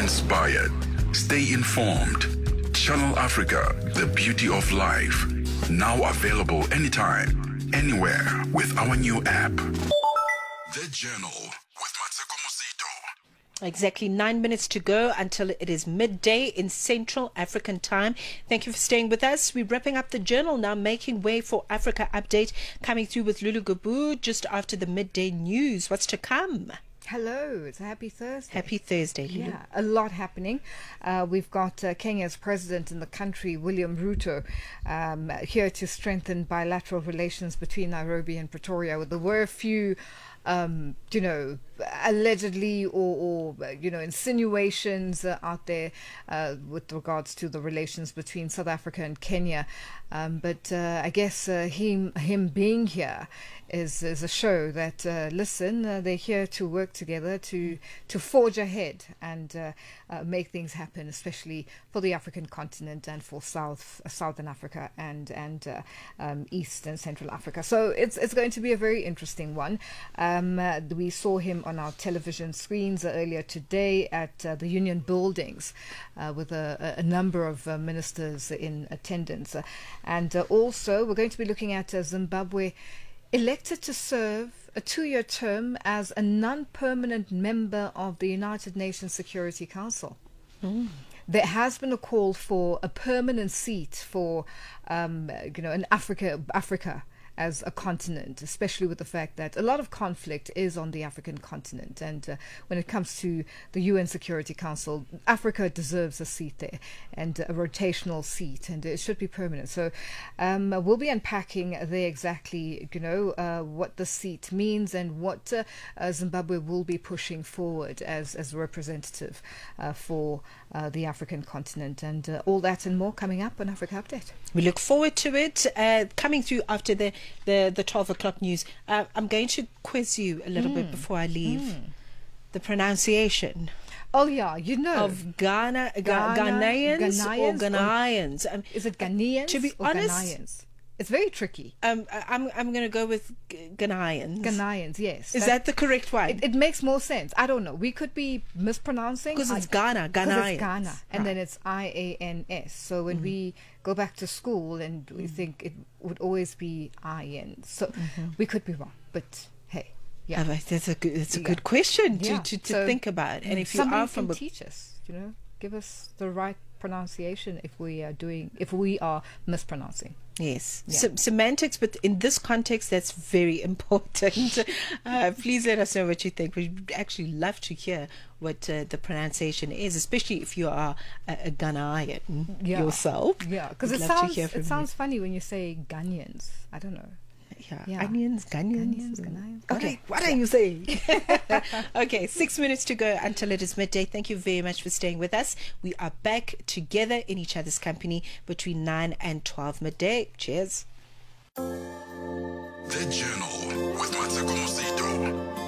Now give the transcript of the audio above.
inspired. Stay informed. Channel Africa, the beauty of life. Now available anytime, anywhere with our new app. The Journal with Mateko Mosito. Exactly 9 minutes to go until it is midday in Central African time. Thank you for staying with us. We're wrapping up the journal now, making way for Africa Update, coming through with Lulu Gabu just after the midday news. What's to come? Hello, it's a happy Thursday. Happy Thursday, Lulu. Yeah, a lot happening. We've got Kenya's president in the country, William Ruto, here to strengthen bilateral relations between Nairobi and Pretoria. There were a few allegedly or insinuations out there with regards to the relations between South Africa and Kenya. But I guess him being here is a show that, they're here to work together to forge ahead and make things happen, especially for the African continent and for Southern Africa and East and Central Africa. So it's going to be a very interesting one. We saw him on our television screens earlier today at the Union Buildings with a number of ministers in attendance. And also we're going to be looking at Zimbabwe elected to serve a 2-year term as a non-permanent member of the United Nations Security Council. There has been a call for a permanent seat for in Africa as a continent, especially with the fact that a lot of conflict is on the African continent. And when it comes to the UN Security Council, Africa deserves a seat there, and a rotational seat, and it should be permanent. So we'll be unpacking there exactly, what the seat means and what Zimbabwe will be pushing forward as a representative for the African continent. And all that and more coming up on Africa Update. We look forward to it. Coming through after the 12 o'clock news. I'm going to quiz you a little bit before I leave. The pronunciation. Oh yeah, of Ghanaians or Ghanaians. Is it Ghanaians? To be honest, Ghanaians? It's very tricky. I'm going to go with Ghanaians. Ghanaians, yes. Is that the correct one? It makes more sense. I don't know. We could be mispronouncing. Because it's Ghana. Ghanaians. It's Ghana. And then it's IANS. So when we go back to school and we think it would always be IN. So we could be wrong. But hey. Yeah. That's a good question to think about. And if you are from teach us, give us the right pronunciation if we are mispronouncing. Yes, semantics, but in this context, that's very important. Please let us know what you think. We'd actually love to hear what the pronunciation is, especially if you are a Ghanaian yourself. Yeah, because it sounds funny when you say Ghanaians. I don't know. Yeah. Onions, Ghanaians. Okay, Correct. What are you saying? Okay, 6 minutes to go until it is midday. Thank you very much for staying with us. We are back together in each other's company between 9 and 12 midday. Cheers. The Journal with Mateko Mosito.